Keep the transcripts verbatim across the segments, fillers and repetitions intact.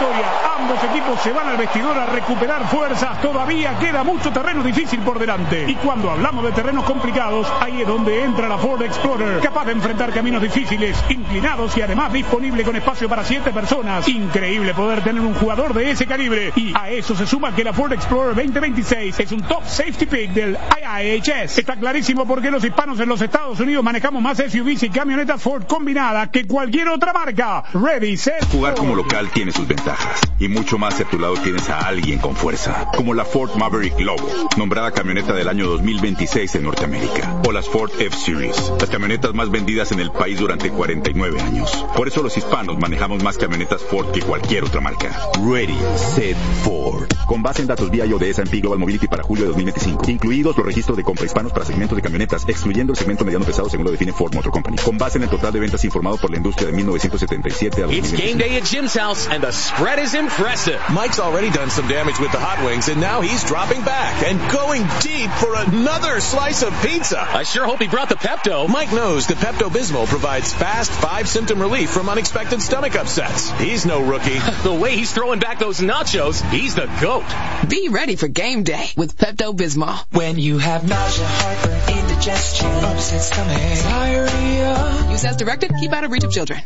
victoria. Ambos equipos se van al vestidor a recuperar fuerzas. Todavía queda mucho terreno difícil por delante. Y cuando hablamos de terrenos complicados, ahí es donde entra la Ford Explorer, capaz de enfrentar caminos difíciles, inclinados y además disponible con espacio para siete personas. Increíble poder tener un jugador de ese calibre. Y a eso se suma que la Ford Explorer veinte veintiséis es un top safety pick del I I H S. Está clarísimo por qué los hispanos en los Estados Unidos manejamos más S U Vs y camionetas Ford combinadas que cualquier otra marca. Ready, set, Jugar como local tiene sus ventajas y mucho más si a tu lado tienes a alguien con fuerza, como la Ford Maverick Lobo, nombrada camioneta del año dos mil veintiséis en Norteamérica, o las Ford F-Series, las camionetas más vendidas en el país durante cuarenta y nueve años. Por eso los hispanos manejamos más camionetas Ford que cualquier otra marca. Ready, set, Ford. Con base en datos vía I O de S and P Global Mobility para julio de dos mil veinticinco, incluidos los registros de compra hispanos para segmentos de camionetas, excluyendo el segmento mediano pesado según lo define Ford Motor Company. Con base en el total de ventas informado por la industria de mil novecientos setenta y siete a dos mil veinticinco. It's game day at Jim's house, and the spread is impressive. Mike's already done some damage with the hot wings, and now he's dropping back and going deep for another slice of pizza. I sure hope he brought the Pepto. Mike knows the Pepto-Bismol provides fast five-symptom relief from unexpected stomach upsets. He's no rookie. The way he's throwing back those nachos, he's the GOAT. Be ready for game day with Pepto-Bismol. When you have nausea, heartburn, indigestion, upset stomach, diarrhea. Use as directed. Keep out of reach of children.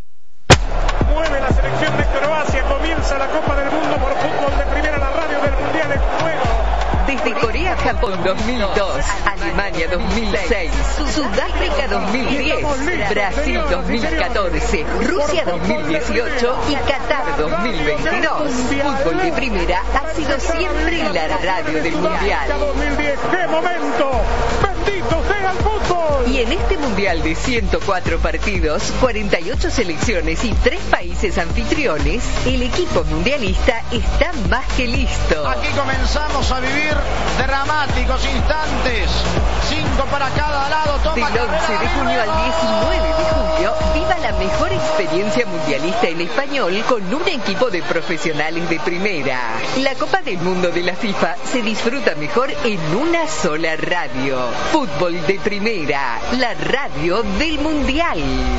Mueve la selección de Croacia. Comienza la Copa del Mundo por fútbol de primera, la radio del Mundial en juego. Desde Corea-Japón dos mil dos, Alemania dos mil seis, Sudáfrica dos mil diez, Brasil dos mil catorce, Rusia dos mil dieciocho y Qatar dos mil veintidós. Fútbol de primera ha sido siempre la radio del Mundial. dos mil diez, ¡qué momento! ¡Bendito sea el fútbol! Y en este Mundial de ciento cuatro partidos, cuarenta y ocho selecciones y tres países anfitriones, el equipo mundialista está más que listo. Aquí comenzamos a vivir dramáticos instantes. Cinco para cada lado. Toma Del once de junio al diecinueve de julio, viva la mejor experiencia mundialista en español con un equipo de profesionales de primera. La Copa del Mundo de la FIFA se disfruta mejor en una sola radio. Fútbol de primera, la radio del Mundial.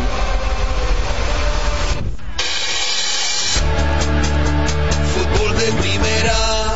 Fútbol de primera.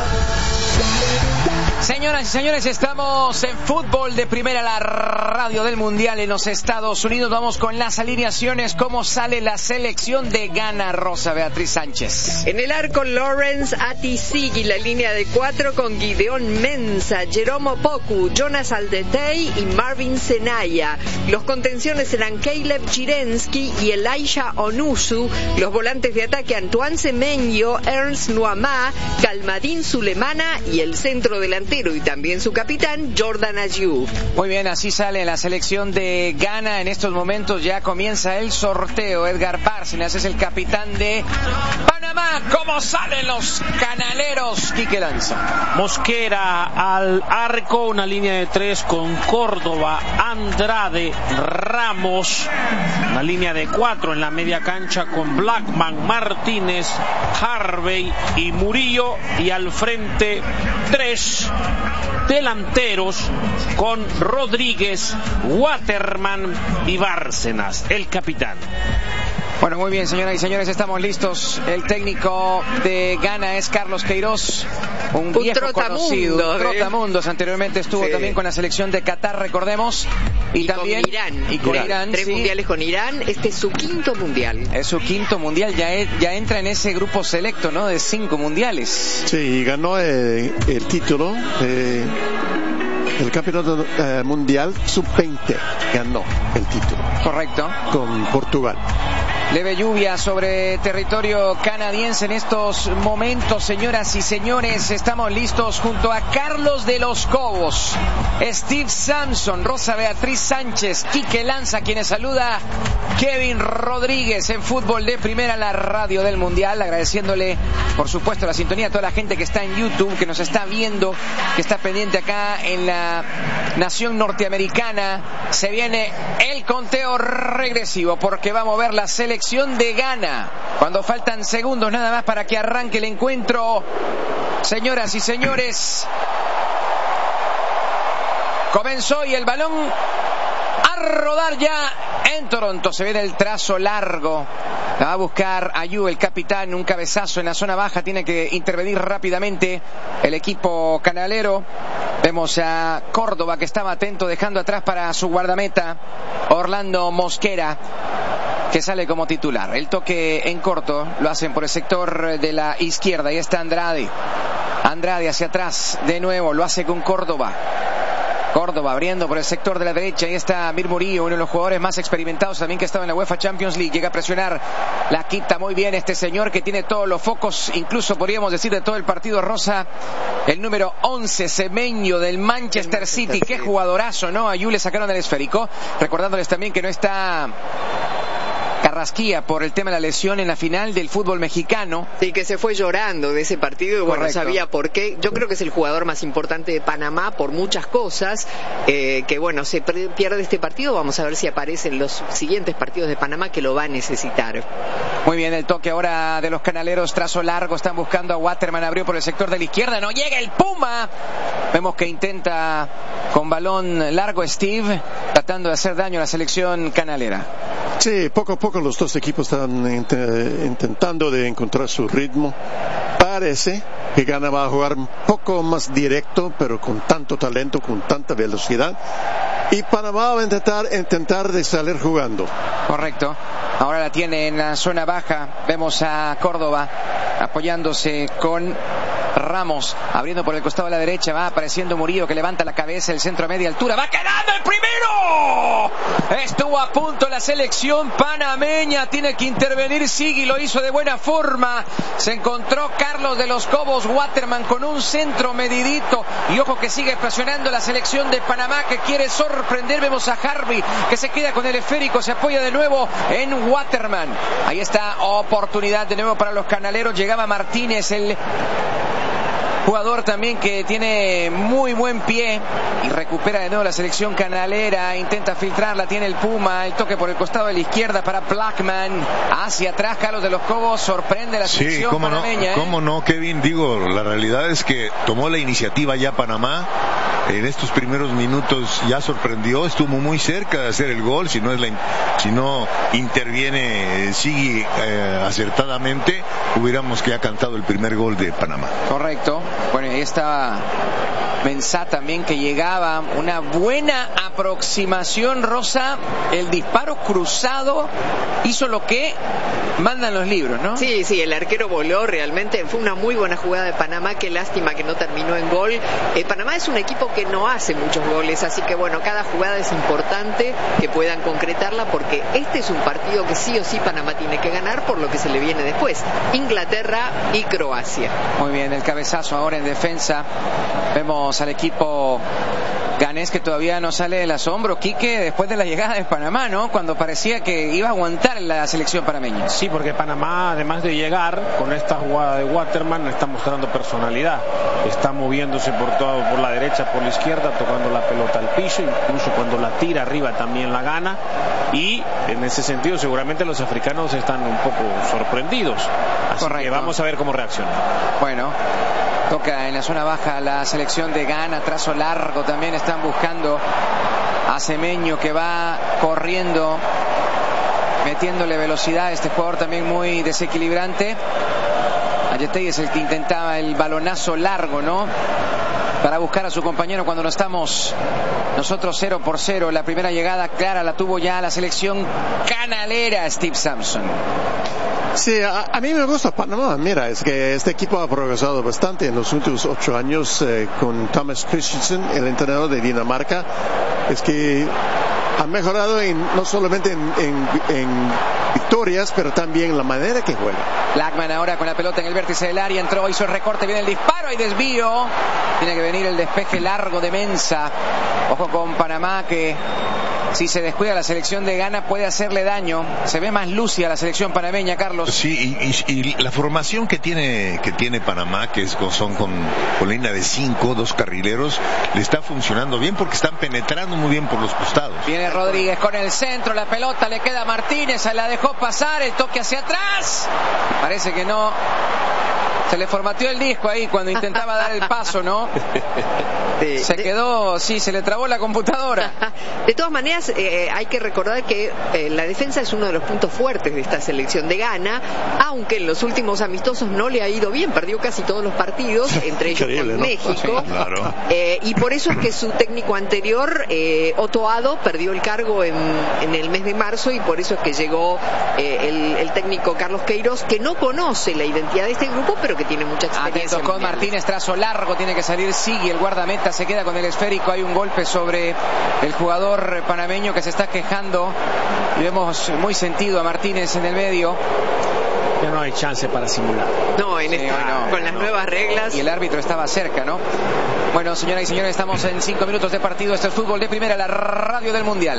Señoras y señores, estamos en Fútbol de Primera, la radio del Mundial en los Estados Unidos. Vamos con las alineaciones. ¿Cómo sale la selección de Ghana, Rosa Beatriz Sánchez? En el arco, Lawrence Atisigi, la línea de cuatro con Gideon Mensah, Jerome Opoku, Jonas Aldetey y Marvin Senaya. Los contenciones serán Caleb Chirensky y Elisha Onusu. Los volantes de ataque, Antoine Semenyo, Ernst Nuamá, Kalmadin Sulemana y el centro delantero y también su capitán, Jordan Ayew. Muy bien, así sale la selección de Ghana. En estos momentos ya comienza el sorteo. Edgar Bárcenas es el capitán de Panamá. ¿Cómo salen los canaleros? Quique Lanza. Mosquera al arco, una línea de tres con Córdoba, Andrade, Ramos. Una línea de cuatro en la media cancha con Blackman, Martínez, Harvey y Murillo. Y al frente tres delanteros con Rodríguez, Waterman y Bárcenas, el capitán. Bueno, muy bien, señoras y señores, estamos listos. El técnico de Ghana es Carlos Queiroz, un, un viejo trotamundos, conocido, ¿eh? trotamundos. Anteriormente estuvo sí. también con la selección de Qatar, recordemos, y, y también con Irán, y con Irán. Irán, tres sí. mundiales con Irán. Este es su quinto mundial. Es su quinto mundial, ya es, ya entra en ese grupo selecto, ¿no? De cinco mundiales. Sí, ganó eh, el título. Eh... El campeonato eh, mundial sub veinte ganó el título. Correcto. Con Portugal. Leve lluvia sobre territorio canadiense en estos momentos, señoras y señores. Estamos listos junto a Carlos de los Cobos, Steve Sampson, Rosa Beatriz Sánchez, Quique Lanza, quienes saluda Kevin Rodríguez en Fútbol de Primera, la radio del Mundial. Agradeciéndole, por supuesto, la sintonía a toda la gente que está en YouTube, que nos está viendo, que está pendiente acá en la nación norteamericana. Se viene el conteo regresivo porque va a mover la selección de Ghana cuando faltan segundos nada más para que arranque el encuentro. Señoras y señores, comenzó y el balón a rodar ya en Toronto. Se viene el trazo largo La va a buscar Ayu, el capitán, un cabezazo en la zona baja. Tiene que intervenir rápidamente el equipo canalero. Vemos a Córdoba, que estaba atento, dejando atrás para su guardameta Orlando Mosquera, que sale como titular. El toque en corto lo hacen por el sector de la izquierda. Ahí está Andrade. Andrade hacia atrás de nuevo, lo hace con Córdoba. Córdoba abriendo por el sector de la derecha. Ahí está Mir Murillo, uno de los jugadores más experimentados también que estaba en la UEFA Champions League. Llega a presionar, la quita muy bien este señor que tiene todos los focos, incluso podríamos decir de todo el partido rosa. El número once, Semenyo del Manchester, Manchester City. City. Qué jugadorazo, ¿no? A Yu le sacaron el esférico. Recordándoles también que no está Carrasquilla por el tema de la lesión en la final del fútbol mexicano. Sí, que se fue llorando de ese partido y bueno, Correcto. sabía por qué. Yo creo que es el jugador más importante de Panamá por muchas cosas, eh, que bueno, se pierde este partido, vamos a ver si aparece en los siguientes partidos de Panamá, que lo va a necesitar. Muy bien, el toque ahora de los canaleros, trazo largo, están buscando a Waterman, abrió por el sector de la izquierda, no llega el Puma. Vemos que intenta con balón largo Steve, tratando de hacer daño a la selección canalera. Sí, poco a poco los dos equipos están int- intentando de encontrar su ritmo. Parece que Ghana va a jugar un poco más directo, pero con tanto talento, con tanta velocidad. Y Panamá va a intentar, intentar de salir jugando. Correcto. Ahora la tiene en la zona baja. Vemos a Córdoba apoyándose con Ramos, abriendo por el costado de la derecha. Va apareciendo Murillo, que levanta la cabeza, el centro a media altura. ¡Va quedando el primero! Estuvo a punto la selección panameña. Tiene que intervenir Sigui, lo hizo de buena forma. Se encontró Carlos de los Cobos, Waterman con un centro medidito. Y ojo que sigue presionando la selección de Panamá, que quiere sorprender. Vemos a Harvey, que se queda con el esférico, se apoya de nuevo en Waterman. Ahí está, oportunidad de nuevo para los canaleros. Llegaba Martínez, el jugador también que tiene muy buen pie, y recupera de nuevo la selección canalera. Intenta filtrarla, tiene el Puma, el toque por el costado de la izquierda para Blackman, hacia atrás Carlos de los Cobos, sorprende la selección sí, cómo panameña. No, cómo ¿eh? no, Kevin, digo, la realidad es que tomó la iniciativa ya Panamá. En estos primeros minutos ya sorprendió, estuvo muy cerca de hacer el gol. Si no es la, si no interviene Sigui eh, acertadamente, hubiéramos ya cantado el primer gol de Panamá. Correcto. Bueno, ahí estaba Mensah también, que llegaba, una buena aproximación, Rosa, el disparo cruzado hizo lo que mandan los libros, ¿no? Sí, sí, el arquero voló, realmente fue una muy buena jugada de Panamá, qué lástima que no terminó en gol. Eh, Panamá es un equipo que no hace muchos goles, así que bueno, cada jugada es importante que puedan concretarla, porque este es un partido que sí o sí Panamá tiene que ganar por lo que se le viene después, Inglaterra y Croacia. Muy bien, el cabezazo ahora en defensa. Vemos al equipo ganés que todavía no sale del asombro, Quique, después de la llegada de Panamá, ¿no? Cuando parecía que iba a aguantar la selección panameña. Sí, porque Panamá, además de llegar con esta jugada de Waterman, está mostrando personalidad. Está moviéndose por todo, por la derecha, por la izquierda, tocando la pelota al piso, incluso cuando la tira arriba también la gana. Y en ese sentido seguramente los africanos están un poco sorprendidos. Así Correcto. que vamos a ver cómo reacciona. Bueno, toca en la zona baja la selección de Ghana, trazo largo, también están buscando a Semenyo, que va corriendo, metiéndole velocidad a este jugador también muy desequilibrante. Ayetey es el que intentaba el balonazo largo, ¿no? Para buscar a su compañero cuando no estamos nosotros cero por cero. La primera llegada clara la tuvo ya la selección canalera, Steve Sampson. Sí, a, a mí me gusta Panamá. Mira, es que este equipo ha progresado bastante en los últimos ocho años eh, con Thomas Christensen, el entrenador de Dinamarca. Es que ha mejorado en, no solamente en, en, en victorias, pero también la manera que juega. Blackman ahora con la pelota en el vértice del área, entró, hizo el recorte, viene el disparo y desvío. Tiene que venir el despeje largo de Mensah. Ojo con Panamá, que si se descuida la selección de Ghana puede hacerle daño. Se ve más lúcida la selección panameña, Carlos. Sí, y, y, y la formación que tiene que tiene Panamá, que es, son con, con línea de cinco, dos carrileros, le está funcionando bien porque están penetrando muy bien por los costados. Viene Rodríguez con el centro, la pelota le queda a Martínez, se la dejó pasar, el toque hacia atrás. Parece que no Se le formateó el disco ahí cuando intentaba dar el paso, ¿no? De, se quedó, sí, se le trabó la computadora. De todas maneras, eh, hay que recordar que eh, la defensa es uno de los puntos fuertes de esta selección de Ghana, aunque en los últimos amistosos no le ha ido bien, perdió casi todos los partidos, entre ellos con ¿no? México. Sí, claro. eh, y por eso es que su técnico anterior, eh, Otto Addo, perdió el cargo en, en el mes de marzo, y por eso es que llegó eh, el, el técnico Carlos Queiroz, que no conoce la identidad de este grupo, pero que tiene mucha experiencia. Atento con Martínez, trazo largo, tiene que salir Sigui, el guardameta se queda con el esférico, hay un golpe sobre el jugador panameño que se está quejando, y vemos muy sentido a Martínez en el medio. Ya no hay chance para simular. No, en sí, esta, no, con no. las nuevas reglas. Y el árbitro estaba cerca, ¿no? Bueno, señoras y señores, estamos en cinco minutos de partido. Esto es Fútbol de Primera, la radio del Mundial.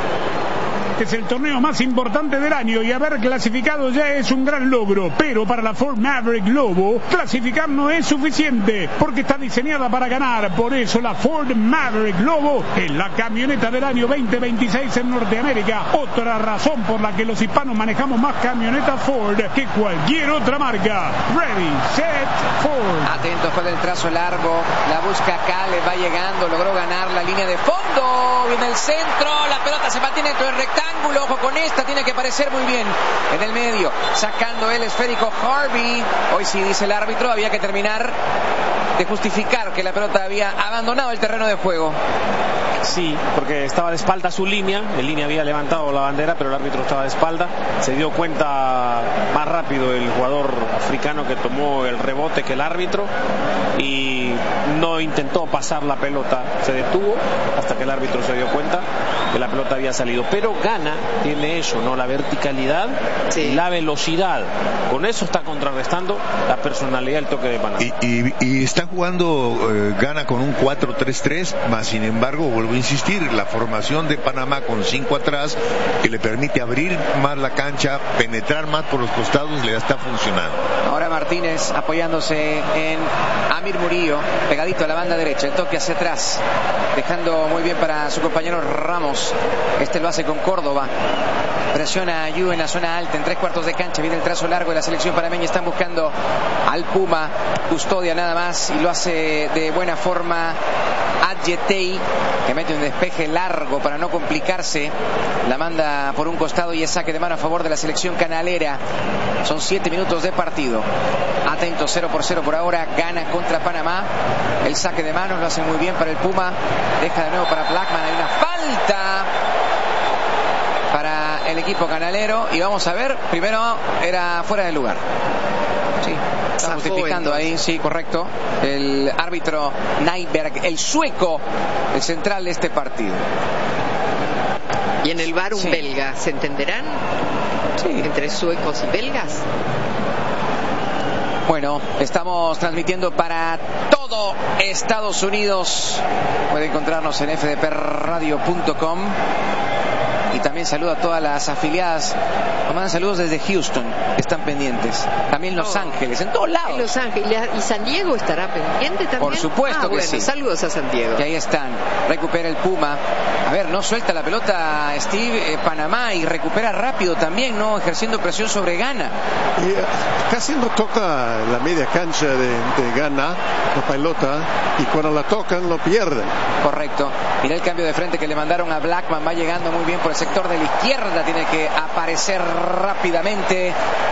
Es el torneo más importante del año y haber clasificado ya es un gran logro, pero para la Ford Maverick Globo clasificar no es suficiente porque está diseñada para ganar. Por eso la Ford Maverick Globo es la camioneta del año veinte veintiséis en Norteamérica. Otra razón por la que los hispanos manejamos más camionetas Ford que cualquier otra marca. Ready, set, Ford. Atentos con el trazo largo, la busca Caleb, va llegando, logró ganar la línea de fondo, viene el centro, la pelota se mantiene dentro del rectángulo. Ojo con esta, tiene que parecer muy bien en el medio, sacando el esférico Harvey. Hoy sí, dice el árbitro, había que terminar de justificar que la pelota había abandonado el terreno de juego. Sí, porque estaba de espalda a su línea, el línea había levantado la bandera, pero el árbitro estaba de espalda. Se dio cuenta más rápido el jugador africano que tomó el rebote que el árbitro, y no intentó pasar la pelota, se detuvo hasta que el árbitro se dio cuenta que la pelota había salido. Pero Ghana tiene eso, ¿no? La verticalidad sí. y la velocidad. Con eso está contrarrestando la personalidad del toque de Panamá. Y, y, y está jugando eh, Ghana con un cuatro tres tres, más sin embargo, vuelvo a insistir, la formación de Panamá con cinco atrás, que le permite abrir más la cancha, penetrar más por los costados, le está funcionando. Ahora Martínez apoyándose en Amir Murillo, pegadito a la banda derecha, el toque hacia atrás, dejando muy bien para su compañero Ramos. Este lo hace con Córdoba, presiona a Yu en la zona alta, en tres cuartos de cancha, viene el trazo largo de la selección panameña, están buscando al Puma, custodia nada más, y lo hace de buena forma Adjetey, que mete un despeje largo para no complicarse, la manda por un costado y es saque de mano a favor de la selección canalera. Son siete minutos de partido. Atento, cero por cero por ahora, Ghana contra Panamá. El saque de manos lo hace muy bien para el Puma, deja de nuevo para Blackman, hay una falta para el equipo canalero, y vamos a ver, primero era fuera de lugar. Sí, está justificando ahí, sí, correcto. El árbitro Nyberg, el sueco, el central de este partido. Y en el V A R un sí. belga, ¿se entenderán? Sí. Entre suecos y belgas. Bueno, estamos transmitiendo para todo Estados Unidos. Puede encontrarnos en f d p radio punto com. Y también saludo a todas las afiliadas. Nos mandan saludos desde Houston, están pendientes. También Los oh. Ángeles, en todos lados. En Los Ángeles. ¿Y San Diego estará pendiente también? Por supuesto ah, que bueno, sí. Saludos a San Diego. Y ahí están. Recupera el Puma. A ver, no suelta la pelota Steve eh, Panamá, y recupera rápido también, ¿no? Ejerciendo presión sobre Ghana. Y, uh, casi no toca la media cancha de, de Ghana, la pelota, y cuando la tocan lo pierden. Correcto. Mira el cambio de frente que le mandaron a Blackman, va llegando muy bien por el sector de la izquierda, tiene que aparecer rápidamente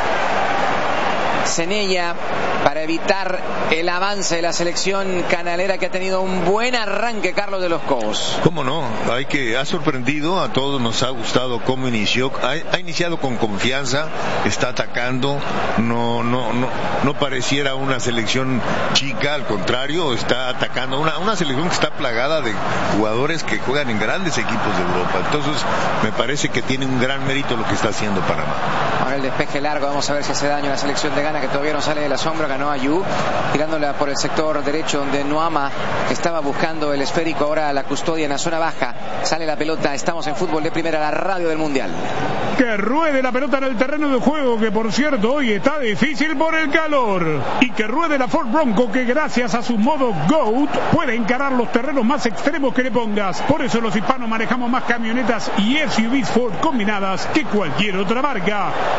Cenella para evitar el avance de la selección canalera, que ha tenido un buen arranque, Carlos de los Cobos. ¿Cómo no? Hay que, ha sorprendido, a todos nos ha gustado cómo inició, ha, ha iniciado con confianza, está atacando, no, no, no, no pareciera una selección chica, al contrario, está atacando, una, una selección que está plagada de jugadores que juegan en grandes equipos de Europa. Entonces me parece que tiene un gran mérito lo que está haciendo Panamá. Ahora el despeje largo, vamos a ver si hace daño a la selección de Ghana, que todavía no sale de la sombra. Ganó a Yu, tirándola por el sector derecho, donde Noama estaba buscando el esférico. Ahora la custodia en la zona baja, sale la pelota. Estamos en Fútbol de Primera, la radio del Mundial. Que ruede la pelota en el terreno de juego, que por cierto hoy está difícil por el calor. Y que ruede la Ford Bronco, que gracias a su modo GOAT puede encarar los terrenos más extremos que le pongas. Por eso los hispanos manejamos más camionetas y S U Vs Ford combinadas que cualquier otra marca.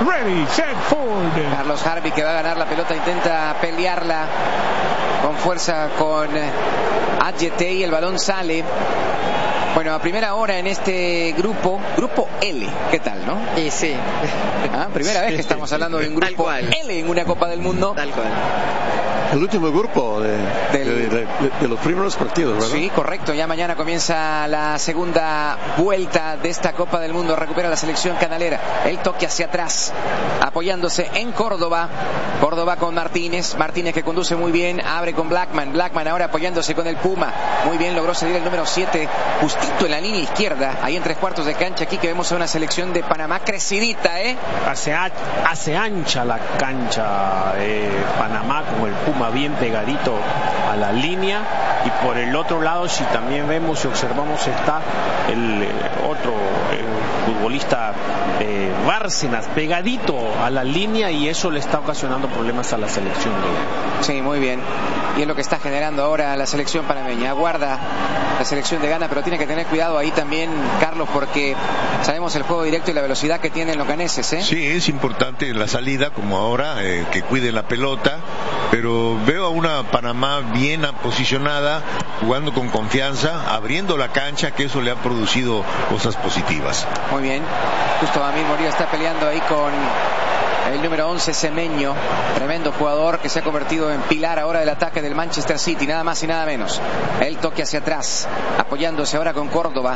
Ready, set, forward. Carlos Harvey, que va a ganar la pelota, intenta pelearla con fuerza con Adjetey. El balón sale. Bueno, a primera hora en este grupo, grupo L, ¿qué tal, no? Sí, sí. ¿Ah? Primera vez que estamos hablando de un grupo L en una Copa del Mundo. Tal cual. El último grupo de, Del... de, de, de los primeros partidos, ¿verdad? Sí, correcto. Ya mañana comienza la segunda vuelta de esta Copa del Mundo. Recupera la selección canalera. El toque hacia atrás, apoyándose en Córdoba. Córdoba con Martínez. Martínez, que conduce muy bien. Abre con Blackman. Blackman ahora apoyándose con el Puma. Muy bien, logró salir el número siete. Justito en la línea izquierda. Ahí en tres cuartos de cancha. Aquí que vemos a una selección de Panamá crecidita, ¿eh? Hace, hace ancha la cancha de Panamá con el Puma bien pegadito a la línea, y por el otro lado, si también vemos y observamos, está el eh, otro eh, futbolista eh, Bárcenas pegadito a la línea, y eso le está ocasionando problemas a la selección de... Sí, muy bien, y es lo que está generando ahora la selección panameña. Aguarda la selección de Ghana, pero tiene que tener cuidado ahí también, Carlos, porque sabemos el juego directo y la velocidad que tienen los ganeses, ¿eh? Sí, es importante la salida, como ahora, eh, que cuiden la pelota, pero veo a una Panamá bien posicionada, jugando con confianza, abriendo la cancha, que eso le ha producido cosas positivas. Muy bien, justo Amir Morillo está peleando ahí con el número once, Semeño, tremendo jugador que se ha convertido en pilar ahora del ataque del Manchester City, nada más y nada menos. El toque hacia atrás, apoyándose ahora con Córdoba.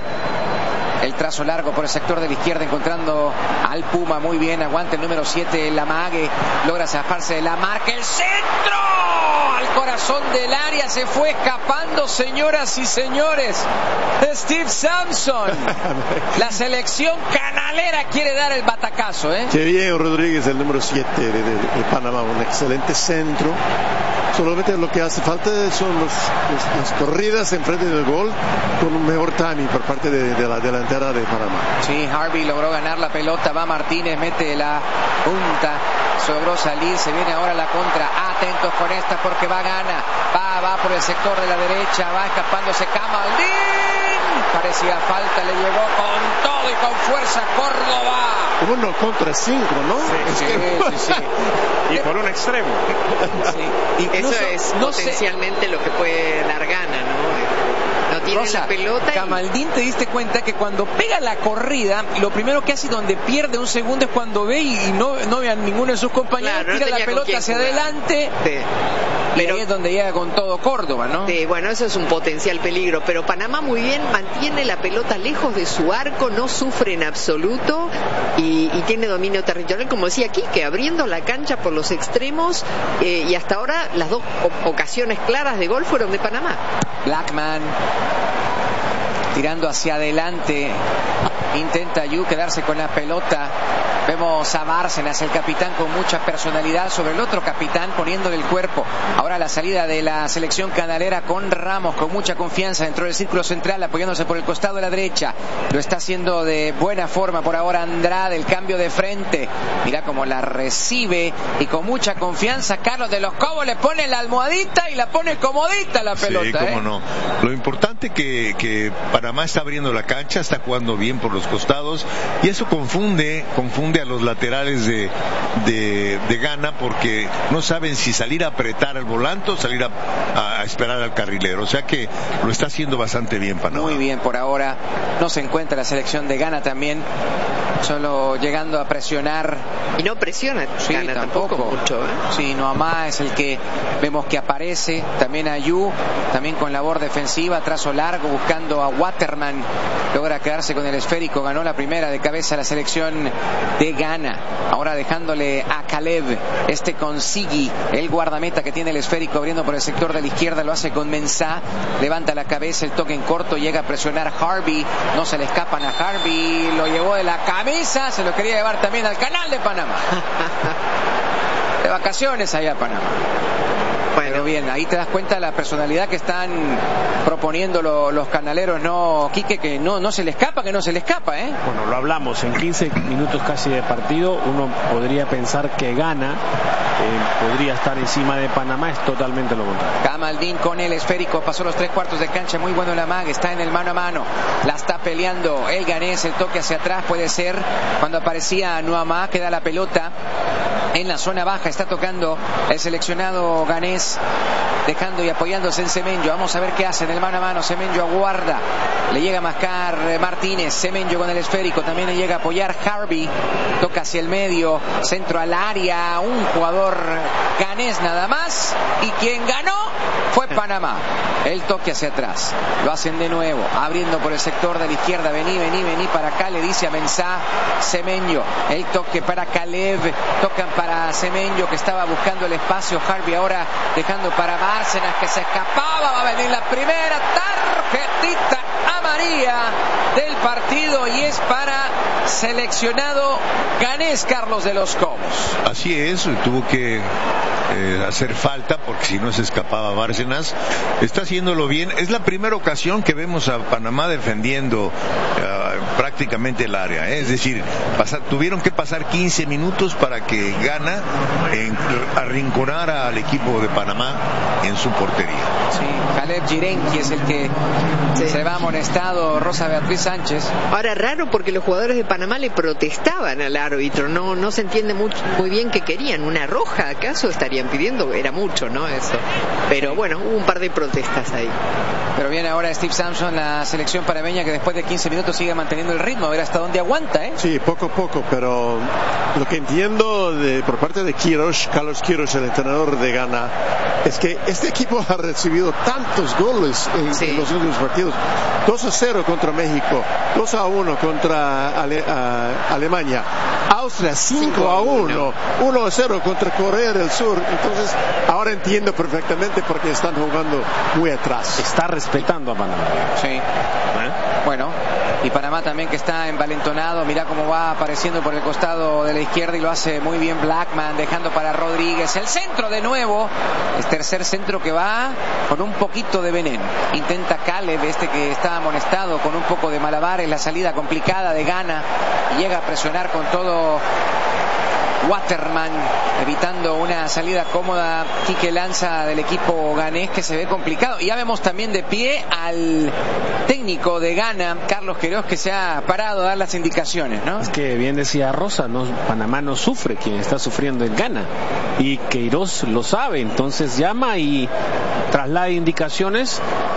El trazo largo por el sector de la izquierda, encontrando al Puma. Muy bien, aguanta el número siete, Lamague. Logra zafarse de la marca. ¡El centro! Al corazón del área, se fue escapando, señoras y señores. Steve Sampson. La selección canalera quiere dar el batacazo, ¿eh? Qué bien, Rodríguez, el número siete de, de, de Panamá. Un excelente centro. Solamente lo que hace falta son los, los, las corridas enfrente del gol, con un mejor timing por parte de, de la delantera de Panamá. Sí, Harvey logró ganar la pelota, va Martínez, mete la punta, logró salir, se viene ahora la contra. Atentos con esta porque va Ghana, va, va por el sector de la derecha, va escapándose Kamaldeen. Parecía falta, le llegó con todo y con fuerza Córdoba. Uno contra cinco, ¿no? Sí, sí, sí, sí. Y por un extremo. Sí. Incluso, eso es no potencialmente sé. Lo que puede dar Ghana, ¿no? No tiene Rosa, la pelota. Kamaldeen, y... te diste cuenta que cuando pega la corrida, lo primero que hace donde pierde un segundo es cuando ve y no, no ve a ninguno de sus compañeros, claro, tira no la pelota hacia jugar. Adelante. Sí. Pero, y ahí es donde llega con todo Córdoba, ¿no? Sí, bueno, eso es un potencial peligro, pero Panamá muy bien mantiene la pelota lejos de su arco, no sufre en absoluto y, y tiene dominio territorial, como decía Quique, abriendo la cancha por los extremos, eh, y hasta ahora las dos ocasiones claras de gol fueron de Panamá. Blackman tirando hacia adelante, intenta Yu quedarse con la pelota. Vemos a Bárcenas, el capitán, con mucha personalidad sobre el otro capitán, poniéndole el cuerpo. Ahora la salida de la selección canalera con Ramos, con mucha confianza dentro del círculo central, apoyándose por el costado de la derecha. Lo está haciendo de buena forma por ahora Andrade, el cambio de frente. Mira cómo la recibe y con mucha confianza Carlos de los Cobos le pone la almohadita y la pone comodita la pelota. Sí, cómo ¿eh? no. Lo importante que, que Panamá está abriendo la cancha, está jugando bien por los costados, y eso confunde, confunde a los laterales de, de, de Ghana, porque no saben si salir a apretar al volante o salir a, a esperar al carrilero. O sea que lo está haciendo bastante bien Panamá. Muy bien por ahora. No se encuentra la selección de Ghana también, solo llegando a presionar. Y no presiona sí, Ghana tampoco, tampoco mucho, ¿eh? Sí, Noamá es el que vemos que aparece. También Ayu, también con labor defensiva, trazo largo, buscando a Waterman. Logra quedarse con el esférico, ganó la primera de cabeza la selección de Ghana. Ahora dejándole a Caleb, este con Sigui, el guardameta que tiene el esférico, abriendo por el sector de la izquierda, lo hace con Mensah, levanta la cabeza, el toque en corto, llega a presionar Harvey, no se le escapan a Harvey, lo llevó de la cabeza, se lo quería llevar también al canal de Panamá. De vacaciones allá a Panamá. Bueno, pero bien, ahí te das cuenta de la personalidad que están proponiendo lo, los canaleros, ¿no, Quique? Que no, no se le escapa, que no se le escapa, ¿eh? Bueno, lo hablamos, en quince minutos casi de partido, uno podría pensar que Ghana podría estar encima de Panamá, es totalmente lo contrario. Kamaldeen con el esférico, pasó los tres cuartos de cancha, muy bueno la mag, está en el mano a mano, la está peleando el ganés, el toque hacia atrás puede ser cuando aparecía Nuamá, queda la pelota en la zona baja, está tocando el seleccionado ganés, dejando y apoyándose en Semenyo. Vamos a ver qué hace en el mano a mano. Semenyo aguarda, le llega a mascar Martínez, Semenyo con el esférico, también le llega a apoyar Harvey, toca hacia el medio, centro al área, un jugador ganés nada más, y quien ganó fue Panamá. El toque hacia atrás, lo hacen de nuevo, abriendo por el sector de la izquierda, vení, vení, vení para acá, le dice a Mensah, Semenyo, el toque para Kalev, tocan para Semenyo que estaba buscando el espacio, Harvey ahora dejando para Bárcenas que se escapaba, va a venir la primera tarjetita amarilla del partido y es para seleccionado ganés Carlos de los Cobos. Así es, tuvo que eh, hacer falta porque si no se escapaba Bárcenas. Está haciéndolo bien, es la primera ocasión que vemos a Panamá defendiendo uh, prácticamente el área, ¿eh? Es decir, pasar, tuvieron que pasar quince minutos para que Ghana en, arrinconara al equipo de Panamá en su portería. Sí, Caleb Jirenki es el que sí. se va amonestado, Rosa Beatriz Sánchez. Ahora, raro porque los jugadores de Panamá le protestaban al árbitro, no no se entiende muy, muy bien qué querían, ¿una roja acaso estarían pidiendo? Era mucho, ¿no? Eso. Pero bueno, hubo un par de protestas ahí. Pero viene ahora Steve Sampson, la selección panameña que después de quince minutos sigue manteniendo el ritmo, a ver hasta dónde aguanta, ¿eh? Sí, poco a poco, pero lo que entiendo de, por parte de Queiroz, Carlos Queiroz, el entrenador de Ghana, es que este equipo ha recibido tantos goles en, sí. en los últimos partidos. dos a cero contra México, dos a uno contra Ale, a, Alemania, Austria cinco a uno, uno a cero contra Corea del Sur. Entonces ahora entiendo perfectamente por qué están jugando muy atrás. Está respetando a Panamá. Sí. ¿Eh? Bueno, y Panamá también que está envalentonado, mira cómo va apareciendo por el costado de la izquierda y lo hace muy bien Blackman, dejando para Rodríguez el centro de nuevo, el tercer centro que va con un poquito de veneno, intenta Caleb, este que está amonestado con un poco de malabares, la salida complicada de Ghana y llega a presionar con todo Waterman, evitando una salida cómoda. Quique Lanza del equipo ganés que se ve complicado. Y ya vemos también de pie al técnico de Ghana, Carlos Queiroz, que se ha parado a dar las indicaciones, ¿no? Es que bien decía Rosa, no, Panamá no sufre, quien está sufriendo es Ghana. Y Queiroz lo sabe, entonces llama y traslada indicaciones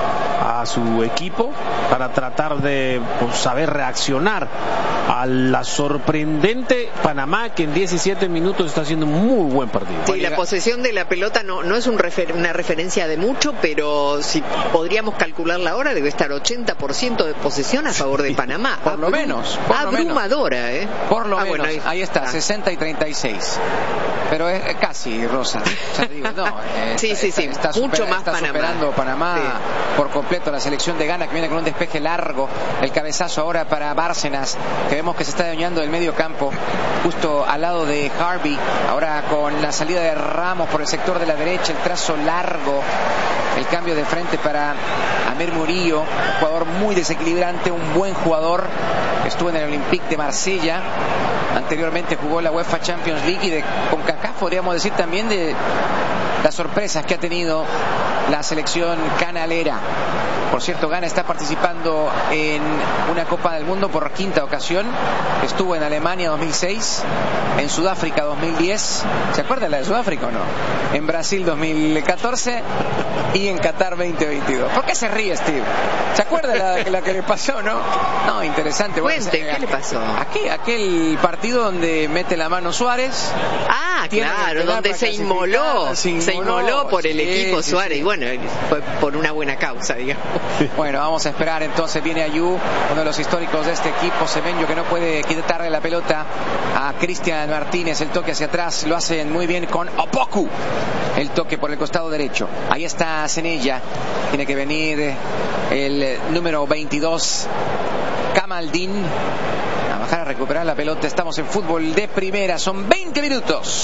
a su equipo para tratar de pues, saber reaccionar a la sorprendente Panamá, que en diecisiete minutos está haciendo un muy buen partido. Sí, la posesión de la pelota no, no es un refer, una referencia de mucho, pero si podríamos calcularla ahora, debe estar ochenta por ciento de posesión a favor de Panamá. Por lo menos. Por abrumadora, lo menos. ¿eh? Por lo ah, menos. Bueno, ahí, ahí está, ah. sesenta y treinta y seis. Pero es casi, Rosa. O sea, digo, no, eh, sí, sí, está, sí. Está mucho supera, más está Panamá. superando Panamá sí. por completo la selección de Ghana, que viene con un despeje largo. El cabezazo ahora para Bárcenas, que vemos que se está dañando el medio campo, justo al lado de Harvey. Ahora con la salida de Ramos por el sector de la derecha, el trazo largo, el cambio de frente para Amir Murillo, jugador muy desequilibrante, un buen jugador, estuvo en el Olympique de Marsella, anteriormente jugó la UEFA Champions League y de CONCACAF, podríamos decir también de las sorpresas que ha tenido la selección canalera. Por cierto, Ghana está participando en una Copa del Mundo por quinta ocasión. Estuvo en Alemania dos mil seis, en Sudáfrica dos mil diez. ¿Se acuerdan la de Sudáfrica o no? En Brasil dos mil catorce y en Qatar veinte veintidós. ¿Por qué se ríe, Steve? ¿Se acuerda la, la que le pasó, no? No, interesante. Cuente, bueno, ¿qué le pasó? Aquí, aquel partido donde mete la mano Suárez. Ah, claro, donde se inmoló, se inmoló, se inmoló por el sí, equipo sí, Suárez. Sí. Y bueno, fue por una buena causa, digamos. Bueno, vamos a esperar entonces. Viene Ayú, uno de los históricos de este equipo. Semenyo que no puede quitarle la pelota a Cristian Martínez. El toque hacia atrás lo hacen muy bien con Opoku. El toque por el costado derecho. Ahí está Zenella. Tiene que venir el número veintidós, Kamaldeen, a bajar a recuperar la pelota. Estamos en fútbol de primera. Son veinte minutos.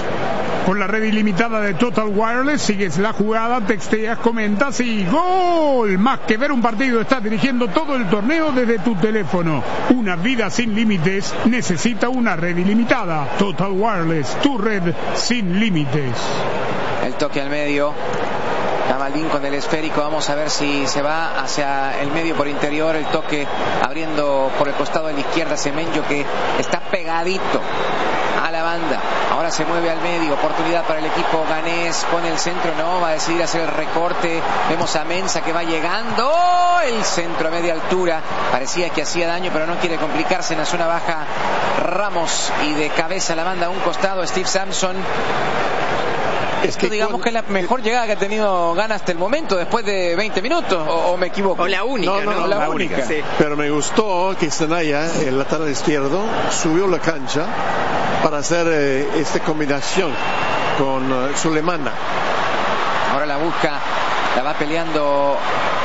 Con la red ilimitada de Total Wireless sigues la jugada, texteas, comentas y ¡gol! Más que ver un partido, estás dirigiendo todo el torneo desde tu teléfono. Una vida sin límites necesita una red ilimitada. Total Wireless, tu red sin límites. El toque al medio. Kamaldeen con el esférico, vamos a ver si se va hacia el medio por interior, el toque abriendo por el costado de la izquierda Semenyo, que está pegadito a la banda. Ahora se mueve al medio, oportunidad para el equipo ganés, pone el centro, no, va a decidir hacer el recorte. Vemos a Mensah que va llegando, el centro a media altura, parecía que hacía daño pero no quiere complicarse. En la zona baja Ramos y de cabeza la banda a un costado Steve Samson. Es que digamos con... que es la mejor llegada que ha tenido Ghana hasta el momento, después de veinte minutos, o, o me equivoco. O la única, no, no, ¿no? no La, la única, única. Sí. Pero me gustó que Senaya, el lateral izquierdo, subió la cancha para hacer eh, esta combinación con uh, Sulemana. Ahora la busca, la va peleando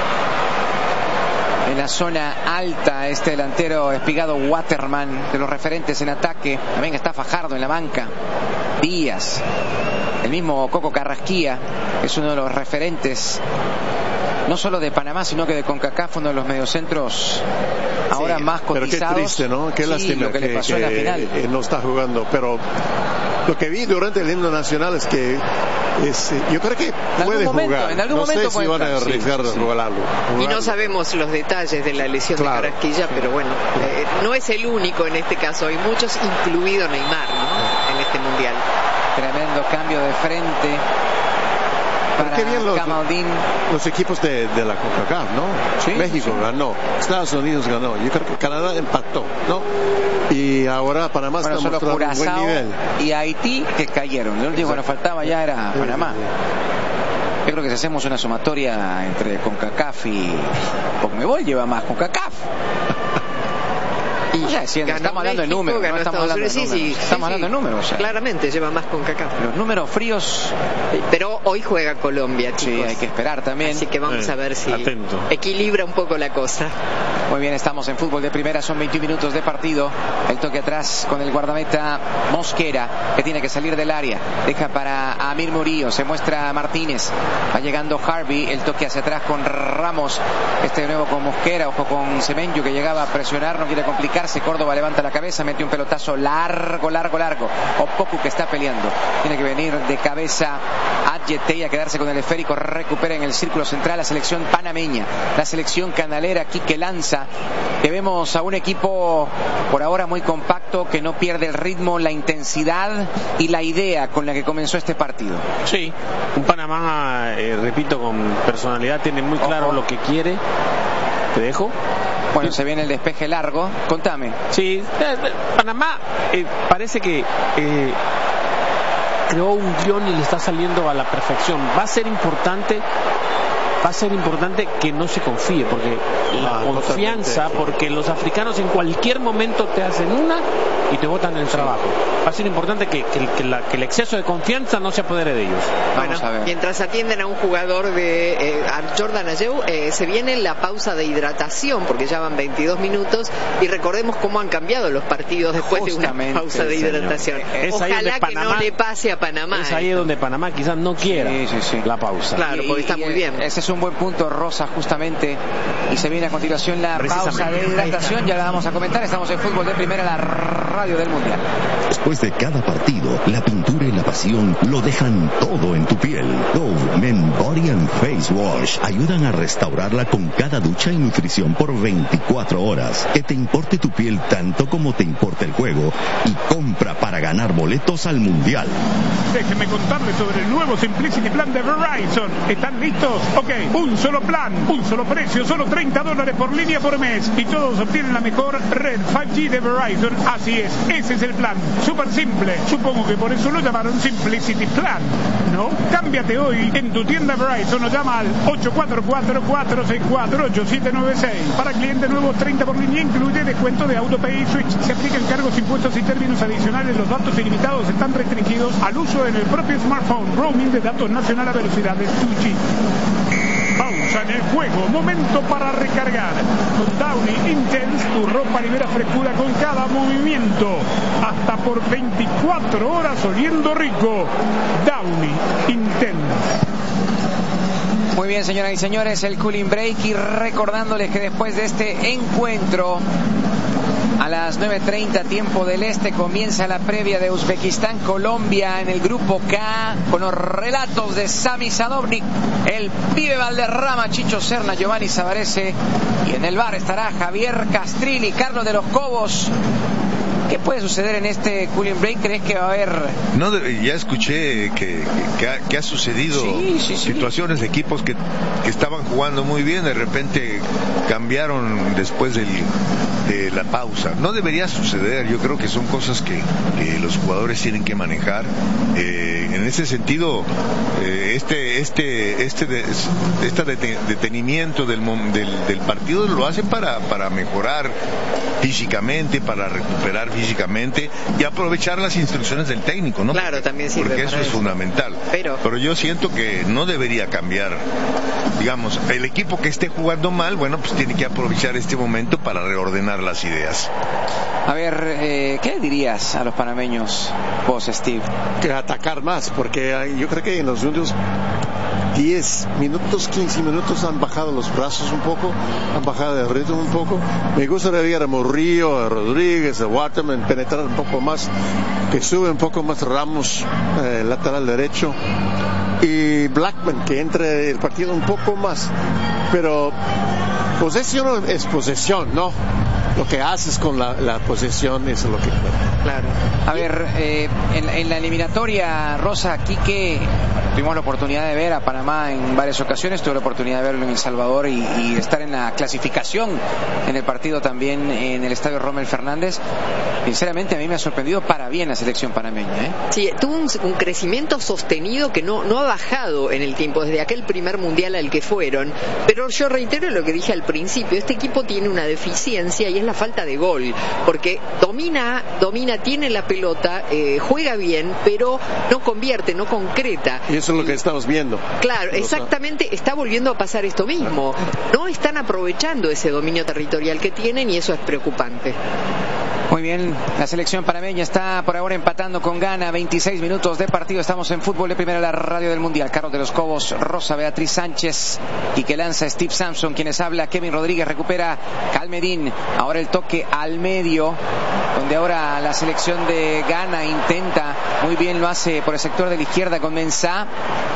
en la zona alta este delantero espigado Waterman, de los referentes en ataque. También está Fajardo en la banca, Díaz, el mismo Coco Carrasquilla, es uno de los referentes no solo de Panamá sino que de CONCACAF, uno de los mediocentros ahora sí, más cotizados. Pero qué triste, ¿no? Qué sí, lástima lo que, que, le pasó que en la final. Eh, no está jugando, pero lo que vi durante el himno nacional es que es, yo creo que puede momento, jugar. En algún no momento sé si van a arriesgar sí, sí, sí. jugarlo, jugarlo. Y no sabemos los detalles de la lesión claro. de Carrasquilla, pero bueno, eh, no es el único en este caso. Hay muchos, incluido Neymar, ¿no? En este mundial. Tremendo cambio de frente para qué bien los, Kamaldeen. Los equipos de, de la CONCACAF, ¿no? Sí, México sí. ganó, Estados Unidos ganó, yo creo que Canadá empató, ¿no? Y ahora Panamá bueno, está mostrando un buen nivel. Y Haití que cayeron. Lo último que nos faltaba ya era Panamá. Yo creo que si hacemos una sumatoria entre CONCACAF y CONMEBOL lleva más CONCACAF. Y ya, si estamos hablando de números, no estamos hablando de números. Sí, sí, estamos sí, hablando de números. O sea. Claramente lleva más CONCACAF. Los números fríos. Pero hoy juega Colombia, chicos. Sí, hay que esperar también. Así que vamos eh, a ver si atento. equilibra un poco la cosa. Muy bien, estamos en fútbol de primera, son veintiún minutos de partido. El toque atrás con el guardameta Mosquera, que tiene que salir del área. Deja para Amir Murillo, se muestra Martínez. Va llegando Harvey, el toque hacia atrás con Ramos. Este de nuevo con Mosquera, ojo con Semenyo, que llegaba a presionar, no quiere complicarse. Córdoba levanta la cabeza, mete un pelotazo largo, largo, largo. Opoku que está peleando. Tiene que venir de cabeza Adjetey a quedarse con el esférico. Recupera en el círculo central la selección panameña. La selección canalera aquí que lanza. Que vemos a un equipo por ahora muy compacto, que no pierde el ritmo, la intensidad y la idea con la que comenzó este partido. Sí, un Panamá, eh, repito, con personalidad, tiene muy claro ojo. Lo que quiere. Te dejo. Bueno, se viene el despeje largo. Contame. Sí, eh, Panamá eh, parece que eh, creó un guión y le está saliendo a la perfección. Va a ser importante, va a ser importante que no se confíe, porque la ah, confianza, porque los africanos en cualquier momento te hacen una y te botan el trabajo. Va a ser importante que, que, que, la, que el exceso de confianza no se apodere de ellos. Bueno, Vamos a ver. Mientras atienden a un jugador de eh, a Jordan Ayew, eh, se viene la pausa de hidratación, porque ya van veintidós minutos, y recordemos cómo han cambiado los partidos después Justamente, de una pausa de hidratación. Es Ojalá Panamá, que no le pase a Panamá. Es ahí esto. donde Panamá quizás no quiera sí, sí, sí. la pausa. Claro, porque y, está y, muy bien. Ese es un buen punto, Rosa, justamente. Y se viene a continuación la pausa de hidratación. Ya la vamos a comentar. Estamos en Fútbol de Primera, la radio del Mundial. Después de cada partido, la pintura y la pasión lo dejan todo en tu piel. Dove Men Body and Face Wash ayudan a restaurarla con cada ducha y nutrición por veinticuatro horas. Que te importe tu piel tanto como te importa el juego, y compra para ganar boletos al Mundial. Déjenme contarles sobre el nuevo Simplicity Plan de Verizon. ¿Están listos? Ok, un solo plan, un solo precio, solo treinta dólares por línea por mes, y todos obtienen la mejor red cinco G de Verizon. Así es, ese es el plan. Súper simple. Supongo que por eso lo llamaron Simplicity Plan, ¿no? Cámbiate hoy en tu tienda Verizon o llama al ocho cuatro cuatro, cuatro seis cuatro, ocho siete nueve seis. Para clientes nuevos, treinta por línea, incluye descuento de AutoPay y Switch. Se aplican cargos, impuestos y términos adicionales. Los datos ilimitados están restringidos al uso en el propio smartphone. Roaming de datos nacional a velocidades dos G. Pausa. pausa en el juego, momento para recargar. Con Downy Intense, tu ropa libera frescura con cada movimiento. Hasta por veinticuatro horas oliendo rico. Downy Intense. Muy bien, señoras y señores, el cooling break, y recordándoles que después de este encuentro a las nueve treinta tiempo del este comienza la previa de Uzbekistán-Colombia en el grupo K, con los relatos de Sami Sadovnik, el pibe Valderrama, Chicho Serna, Giovanni Savarese, y en el bar estará Javier Castrilli, Carlos de los Cobos. ¿Qué puede suceder en este cooling break? ¿Crees que va a haber...? No, ya escuché que, que, ha, que ha sucedido sí, sí, sí. situaciones de equipos que, que estaban jugando muy bien, de repente cambiaron después del, de la pausa. No debería suceder, yo creo que son cosas que, que los jugadores tienen que manejar. Eh, en ese sentido, eh, este este este de, este detenimiento del, del, del partido lo hacen para, para mejorar físicamente, para recuperar físicamente y aprovechar las instrucciones del técnico, ¿no? Claro, porque, también sirve porque eso, eso es fundamental. Pero... Pero yo siento que no debería cambiar. Digamos, el equipo que esté jugando mal, bueno, pues tiene que aprovechar este momento para reordenar las ideas. A ver, eh, ¿qué dirías a los panameños, vos, Steve? Que atacar más, porque yo creo que en los últimos diez minutos, quince minutos han bajado los brazos un poco, han bajado el ritmo un poco. Me gustaría ver a Murillo, a Rodríguez, a Waterman penetrar un poco más, que sube un poco más Ramos, eh, lateral derecho, y Blackman que entre el partido un poco más. Pero posesión es posesión, ¿no? Lo que haces con la, la posesión es lo que... Claro. A ver, eh, en, en la eliminatoria, Rosa, Quique, tuvimos la oportunidad de ver a Panamá en varias ocasiones, tuve la oportunidad de verlo en El Salvador y, y estar en la clasificación en el partido también en el estadio Rommel Fernández. Sinceramente a mí me ha sorprendido para bien la selección panameña, ¿eh? Sí, tuvo un, un crecimiento sostenido que no, no ha bajado en el tiempo, desde aquel primer mundial al que fueron, pero yo reitero lo que dije al principio, este equipo tiene una deficiencia y es la falta de gol, porque domina, domina, tiene la pelota, eh, juega bien, pero no convierte, no concreta. Y eso es lo que estamos viendo. Claro, exactamente, está volviendo a pasar esto mismo. No están aprovechando ese dominio territorial que tienen y eso es preocupante. Muy bien, la selección panameña está por ahora empatando con Ghana, veintiséis minutos de partido, estamos en Fútbol de Primera, la radio del Mundial. Carlos de los Cobos, Rosa Beatriz Sánchez, y que lanza Steve Sampson, quienes habla Kevin Rodríguez, recupera Calmedín, ahora el toque al medio, donde ahora la selección de Ghana intenta, muy bien lo hace por el sector de la izquierda con Mensah,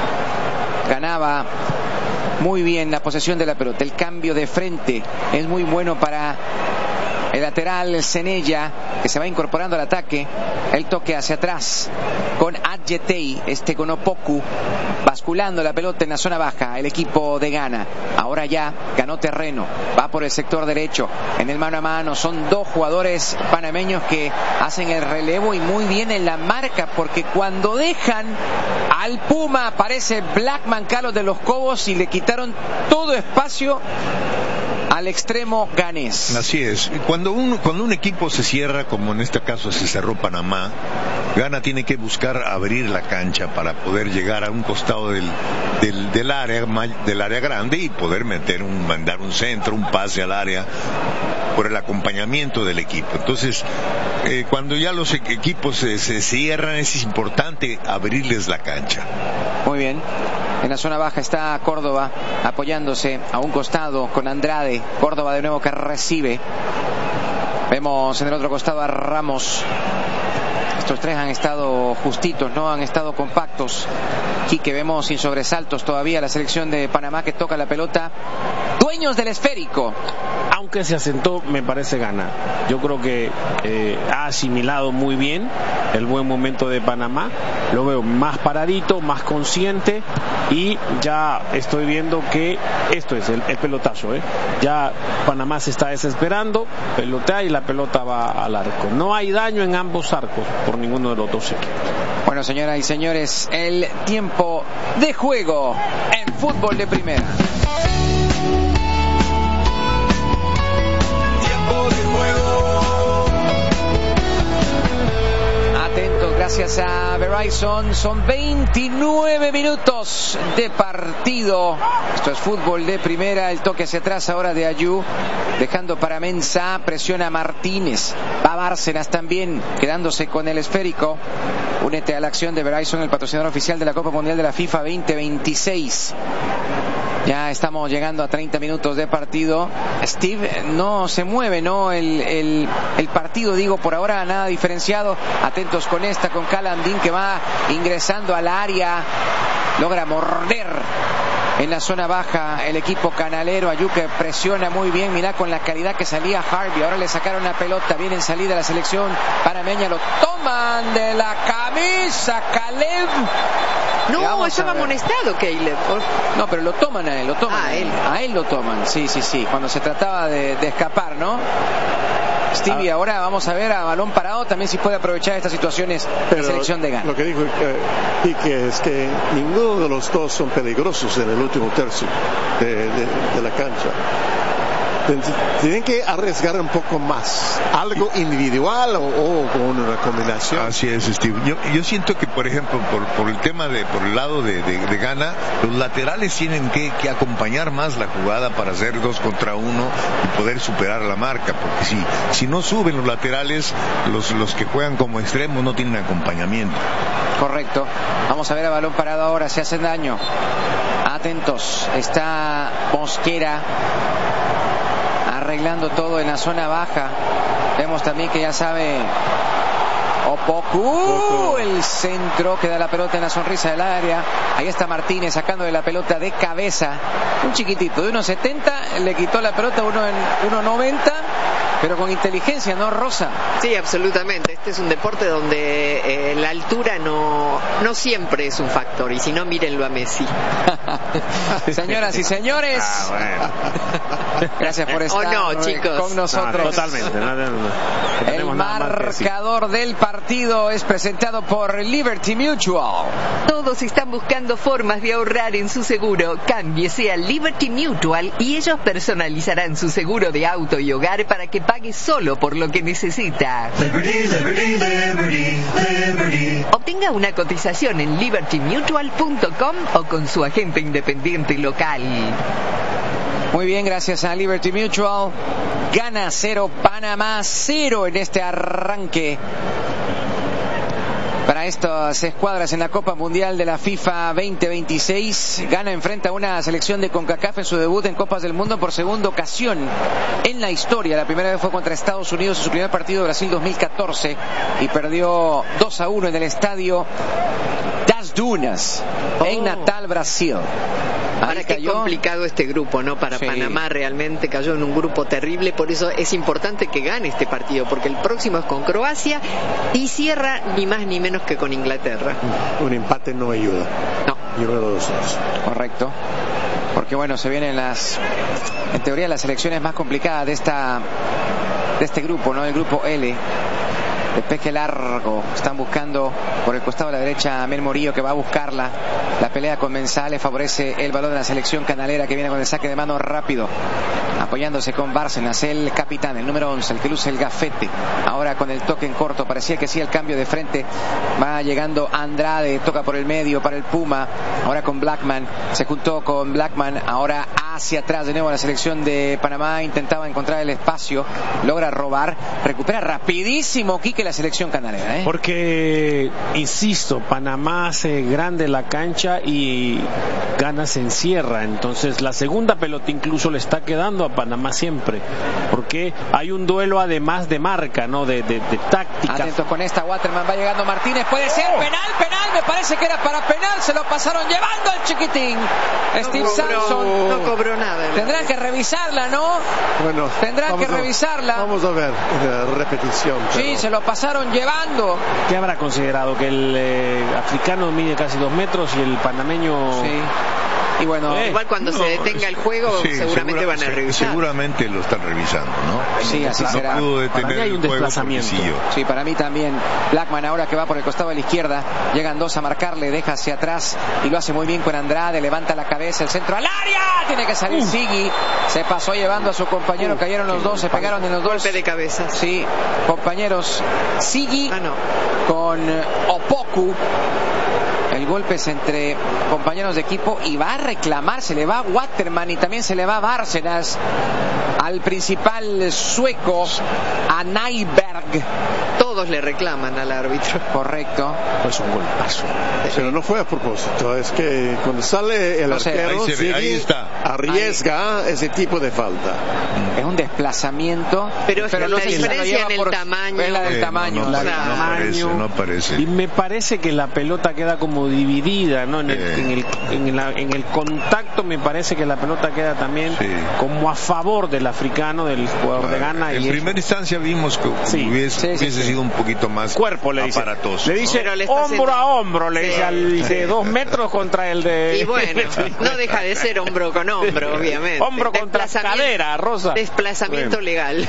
ganaba muy bien la posesión de la pelota, el cambio de frente es muy bueno para el lateral Cenella, que se va incorporando al ataque, el toque hacia atrás con Adjetey, este con Opoku, basculando la pelota en la zona baja, el equipo de Ghana, ahora ya ganó terreno, va por el sector derecho, en el mano a mano, son dos jugadores panameños que hacen el relevo y muy bien en la marca, porque cuando dejan al Puma aparece Blackman, Carlos de los Cobos, y le quitaron todo espacio al extremo ganés. Así es. Cuando un, cuando un equipo se cierra, como en este caso se cerró Panamá, Ghana tiene que buscar abrir la cancha para poder llegar a un costado del, del, del área del área grande y poder meter un, mandar un centro, un pase al área por el acompañamiento del equipo. Entonces, eh, cuando ya los equipos se, se cierran, es importante abrirles la cancha. Muy bien. En la zona baja está Córdoba apoyándose a un costado con Andrade. Córdoba de nuevo que recibe. Vemos en el otro costado a Ramos. Estos tres han estado justitos, no han estado compactos. Quique, vemos sin sobresaltos todavía la selección de Panamá que toca la pelota. Dueños del esférico. Aunque se asentó, me parece Ghana. Yo creo que eh, ha asimilado muy bien el buen momento de Panamá. Lo veo más paradito, más consciente, y ya estoy viendo que esto es el, el pelotazo, ¿eh? Ya Panamá se está desesperando, pelotea y la pelota va al arco. No hay daño en ambos arcos por ninguno de los dos equipos. Bueno, señoras y señores, el tiempo de juego en Fútbol de Primera. gracias a Verizon. Son veintinueve minutos de partido. Esto es fútbol de primera. El toque hacia atrás ahora de Ayew, dejando para Mensah. Presiona Martínez. Va Bárcenas también, quedándose con el esférico. Únete a la acción de Verizon, el patrocinador oficial de la Copa Mundial de la FIFA veinte veintiséis. Ya estamos llegando a treinta minutos de partido. Steve, no se mueve, ¿no? El, el, el partido, digo, por ahora nada diferenciado. Atentos con esta, con Callum Dean, que va ingresando al área. Logra morder en la zona baja el equipo canalero. Ayew que presiona muy bien. Mirá con la calidad que salía Harvey. Ahora le sacaron la pelota. Viene en salida la selección panameña. Lo toman de la camisa Caleb. No, estaba amonestado Caleb. No, pero lo toman a él, lo toman ah, a él. él. A él lo toman, sí, sí, sí. Cuando se trataba de, de escapar, ¿no? Stevie, ah. ahora vamos a ver a balón parado también si puede aprovechar estas situaciones de selección de Ghana. Lo que dijo eh, Quique es que ninguno de los dos son peligrosos en el último tercio de, de, de la cancha. Tienen que arriesgar un poco más, algo individual o, o con una combinación. Así es, Steve. Yo, yo siento que, por ejemplo, por, por el tema de, por el lado de, de, de Ghana, los laterales tienen que, que acompañar más la jugada para hacer dos contra uno y poder superar la marca, porque si, si no suben los laterales, los, los que juegan como extremos no tienen acompañamiento. Correcto. Vamos a ver a balón parado ahora, se hacen daño. Atentos, está Mosquera arreglando todo en la zona baja. Vemos también que ya sabe Opoku, el centro, queda la pelota en la sonrisa del área. Ahí está Martínez sacando de la pelota de cabeza. Un chiquitito de uno setenta, le quitó la pelota uno en uno noventa, pero con inteligencia, ¿no, Rosa? Sí, absolutamente. Este es un deporte donde eh, la altura no, no siempre es un factor, y si no, mírenlo a Messi. Señoras y señores, ah, bueno. Gracias por estar oh, no, chicos. con nosotros. No, totalmente. No, no, no. El marcador del partido es presentado por Liberty Mutual. Todos están buscando formas de ahorrar en su seguro. Cámbiese a Liberty Mutual y ellos personalizarán su seguro de auto y hogar para que pague solo por lo que necesita. Liberty, Liberty, Liberty, Liberty. Obtenga una cotización en liberty mutual punto com o con su agente independiente local. Muy bien, gracias a Liberty Mutual. Ghana cero, Panamá cero en este arranque para estas escuadras en la Copa Mundial de la FIFA veinte veintiséis. Ghana enfrenta a una selección de CONCACAF en su debut en Copas del Mundo por segunda ocasión en la historia. La primera vez fue contra Estados Unidos en su primer partido, Brasil dos mil catorce, y perdió dos a uno en el estadio Das Dunas, oh. en Natal, Brasil. Ahora qué complicado este grupo, ¿no? Para sí. Panamá realmente cayó en un grupo terrible, por eso es importante que gane este partido, porque el próximo es con Croacia y cierra ni más ni menos que con Inglaterra. Un empate no ayuda. No. Y uno de los dos. Correcto. Porque bueno, se vienen las, en teoría, las selecciones más complicadas de esta, de este grupo, ¿no? El grupo L. De peque largo, están buscando por el costado de la derecha a Mel Morillo, que va a buscarla. La pelea con Mensah le favorece el balón de la selección canalera, que viene con el saque de mano rápido, apoyándose con Bárcenas, el capitán, el número once, el que luce el gafete. Ahora con el toque en corto, parecía que sí, el cambio de frente. Va llegando Andrade, toca por el medio para el Puma. Ahora con Blackman, se juntó con Blackman. Ahora hacia atrás de nuevo la selección de Panamá, intentaba encontrar el espacio, logra robar, recupera rapidísimo Quique la selección canalera, ¿eh? Porque, insisto, Panamá hace grande la cancha y Ghana se encierra. Entonces la segunda pelota incluso le está quedando a Panamá siempre, porque hay un duelo además de marca, ¿no? De, de, de táctica. Atentos con esta, Waterman, va llegando Martínez, puede ser oh. penal, penal, me parece que era para penal, se lo pasaron llevando al chiquitín. No Steve cobró, Samson no cobró nada. Tendrán que revisarla, ¿no? Bueno, tendrán que a, revisarla. Vamos a ver la repetición. Sí, pero... se lo pasaron llevando. ¿Qué habrá considerado? Que el eh, africano mide casi dos metros y el panameño sí. Y bueno, eh, igual cuando no, se detenga el juego, sí, seguramente segura, van a revisar. Seguramente lo están revisando, ¿no? Sí, así no será. Pudo detener para mí hay un desplazamiento. Sí, para mí también. Blackman ahora que va por el costado de la izquierda, llegan dos a marcarle, deja hacia atrás y lo hace muy bien con Andrade, levanta la cabeza, el centro al área, tiene que salir uh. Siggy, se pasó llevando a su compañero, uh. cayeron los dos, se pegaron en los dos. Golpe de cabeza. Sí, compañeros, Siggy ah, no. con Opoku. El golpe es entre compañeros de equipo y va a reclamar, se le va a Waterman y también se le va a Bárcenas al principal sueco, a Nyberg. Todos le reclaman al árbitro. Correcto. Pues un golpazo. Pero no fue a propósito, es que cuando sale el no sé, arquero, ahí, se, ahí está. arriesga ahí. ese tipo de falta. Es un desplazamiento. Pero, pero la diferencia en el por, tamaño. Es la del eh, tamaño. No, no, la no, no parece, no parece. Y me parece que la pelota queda como dividida, ¿no? En el, eh. en el, en la, en el contacto me parece que la pelota queda también sí. como a favor del africano, del jugador claro. de Ghana. En y primera es... instancia vimos que sí. hubiese, sí, sí, hubiese sí. sido un poquito más cuerpo le aparatoso. Dice, le dice ¿no? le hombro haciendo... a hombro, le sí. dice al de sí. dos metros contra el de... Y bueno, no deja de ser hombro con hombro, obviamente. Hombro contra cadera, Rosa. Desplazamiento bueno. legal.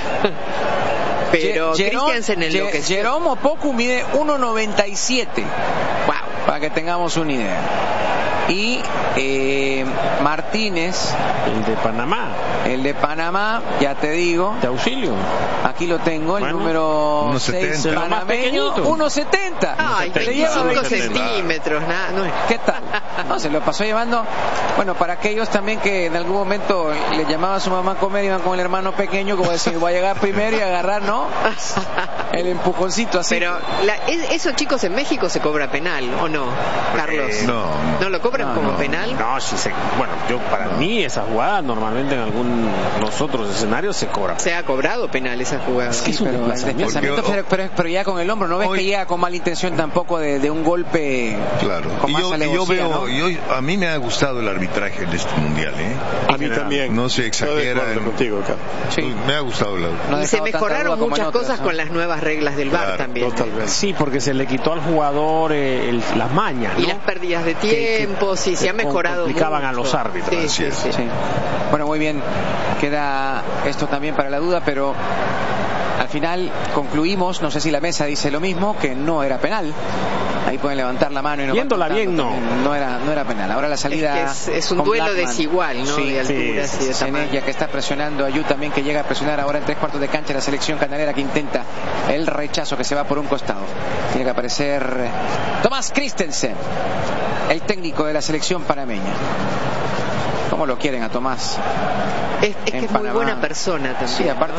Pero Christiansen en lo que Jerome Opoku mide uno noventa y siete. Wow, para que tengamos una idea. Y eh, Martínez, el de Panamá, el de Panamá, ya te digo, de auxilio. Aquí lo tengo, el bueno, número seis panameño, uno setenta. Ay, veinticinco centímetros, nada, no es. ¿Qué tal? No, se lo pasó llevando. Bueno, para aquellos también que en algún momento le llamaba a su mamá a comer, iban con el hermano pequeño, como decir, voy a llegar primero y agarrar, ¿no? El empujoncito así. Pero la, esos chicos en México se cobra penal, ¿o no, Carlos? Eh, no, no lo cobran no, como no, penal. No, sí se, bueno, yo para no. mí esa jugada normalmente en algún los otros escenarios se cobra. Se ha cobrado penal esa jugada. Es que es un pero, desplazamiento, pero, pero, pero ya con el hombro, no ves hoy, que llega con mala intención tampoco de, de un golpe. Claro. Con y más yo, alevosía, yo veo, ¿no? yo, a mí me ha gustado el arbitraje en este mundial, ¿eh? A mí también. No se exagera. En... contigo, acá. Sí. Me ha gustado la. No y se mejoraron muchas cosas otras, ¿no? con las nuevas reglas del claro, V A R también. Totalmente. Sí, porque se le quitó al jugador eh, el, las mañas, ¿no? Y las pérdidas de tiempo, que, que, sí, se ha mejorado complicaban mucho. a los árbitros. Sí, sí, sí. Sí. Bueno, muy bien. Queda esto también para la duda, pero al final concluimos, no sé si la mesa dice lo mismo, que no era penal. Ahí pueden levantar la mano y no viéndola bien, no. no era no era penal. Ahora la salida es, que es, es un duelo Blackman. desigual, ¿no? Sí, de alturas sí, y de tamaño. Senella que está presionando a Yu también, que llega a presionar ahora en tres cuartos de cancha la selección canalera, que intenta el rechazo, que se va por un costado. Tiene que aparecer Thomas Christensen, el técnico de la selección panameña. ¿Cómo lo quieren a Tomás? Es, es que es Panamá. Muy buena persona también. Sí, aparte